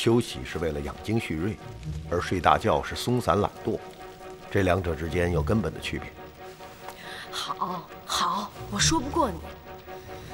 休息是为了养精蓄锐，而睡大觉是松散懒惰，这两者之间有根本的区别。 好，我说不过你。